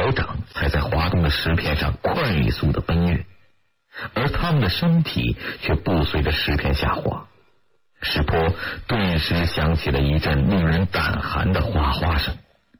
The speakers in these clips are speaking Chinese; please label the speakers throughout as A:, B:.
A: 脚掌踩在滑动的石片上快速的奔跃，而他们的身体却不随着石片下滑。石坡顿时响起了一阵令人胆寒的哗哗声。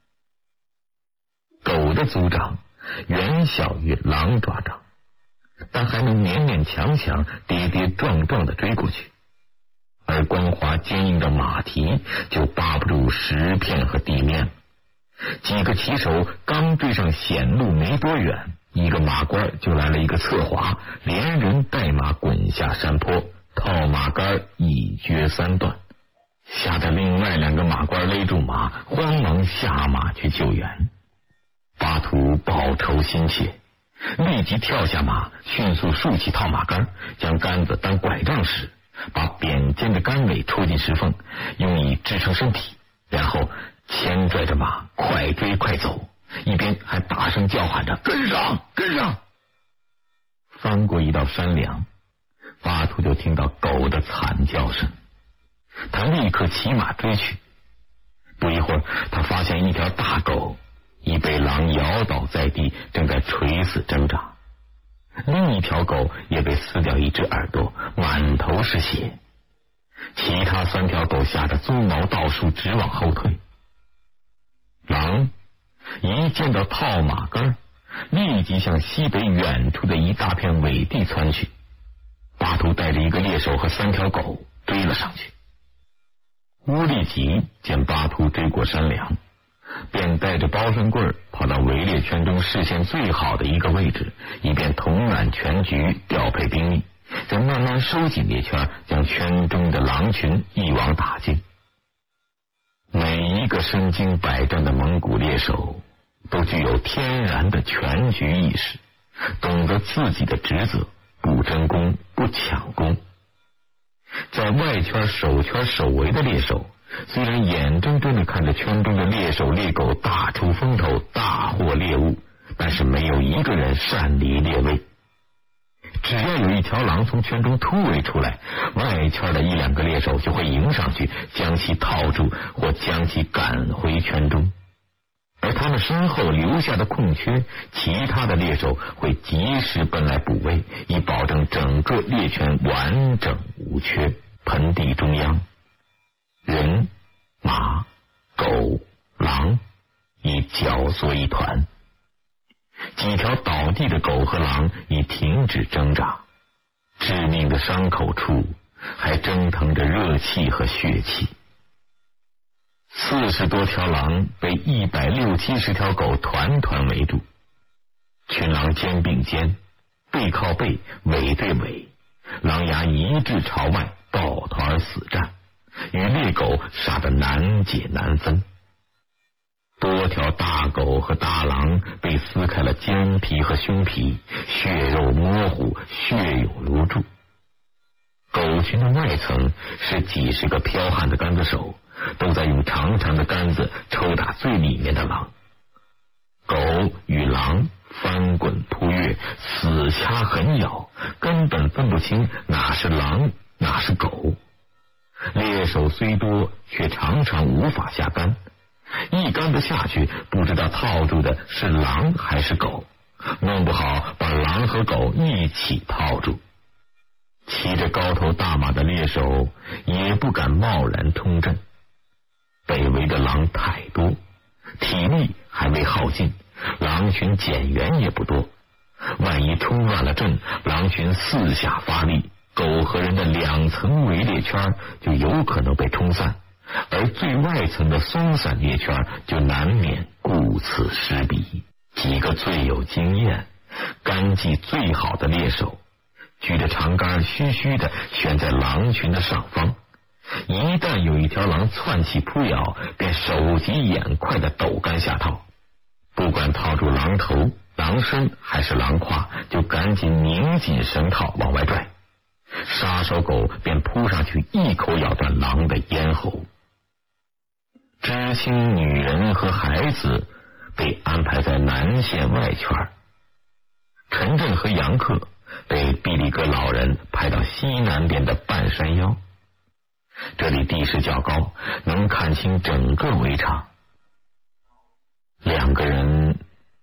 A: 狗的足掌远小于狼爪掌，但还能勉勉强强跌跌撞撞地追过去，而光滑坚硬的马蹄就扒不住石片和地面。几个骑手刚追上险路没多远，一个马官就来了一个侧滑，连人带马滚下山坡，套马杆一撅三段，吓得另外2个马官勒住马，慌忙下马去救援。巴图报仇心切，立即跳下马，迅速竖起套马杆，将杆子当拐杖使，把扁尖的杆尾戳进石缝，用以支撑身体，然后牵拽着马快追快走，一边还大声叫喊着跟上跟上。翻过一道山梁，巴图就听到狗的惨叫声，他立刻骑马追去。不一会儿，他发现一条大狗已被狼摇倒在地，正在垂死挣扎，另一条狗也被撕掉一只耳朵，满头是血。其他3条狗吓得鬃毛倒竖，直往后退。狼一见到套马杆，立即向西北远处的一大片苇地窜去。巴图带着一个猎手和3条狗追了上去。乌利吉见巴图追过山梁，便带着包身棍跑到围猎圈中视线最好的一个位置，以便统揽全局，调配兵力，再慢慢收紧猎圈，将圈中的狼群一网打尽。每一个身经百战的蒙古猎手都具有天然的全局意识，懂得自己的职责，不争功不抢功。在外圈守圈守围的猎手虽然眼睁睁地看着圈中的猎手猎狗大出风头，大获猎物，但是没有一个人擅离猎位。只要有一条狼从圈中突围出来，外圈的1-2个猎手就会迎上去，将其套住或将其赶回圈中。而他们身后留下的空缺，其他的猎手会及时奔来补位，以保证整个猎圈完整无缺。盆地中央，人、马、狗、狼已绞作一团，几条倒地的狗和狼已停止挣扎，致命的伤口处还蒸腾着热气和血气。40多条狼被160-170条狗团团围住，群狼肩并肩，背靠背，尾对尾，狼牙一致朝外，抱团死战，与猎狗杀得难解难分。多条大狗和大狼被撕开了肩皮和胸皮，血肉模糊，血涌如注。狗群的外层是几十个剽悍的杆子手，都在用长长的杆子抽打最里面的狼。狗与狼翻滚扑跃，死掐狠咬，根本分不清哪是狼哪是狗。猎手虽多，却常常无法下杆，一杆子下去，不知道套住的是狼还是狗，弄不好把狼和狗一起套住。骑着高头大马的猎手也不敢贸然冲阵，北围的狼太多，体力还未耗尽，狼群减员也不多，万一冲乱了阵，狼群四下发力，狗和人的2层围猎圈就有可能被冲散，而最外层的松散猎圈就难免顾此失彼。几个最有经验、杆技最好的猎手举着长杆虚虚的悬在狼群的上方，一旦有一条狼窜起扑咬，便手疾眼快的抖杆下套，不管套住狼头、狼身还是狼胯，就赶紧拧紧绳套往外拽，杀手狗便扑上去一口咬断狼的咽喉。知青女人和孩子被安排在南线外圈，陈震和杨克被毕力哥老人派到西南边的半山腰，这里地势较高，能看清整个围场。2个人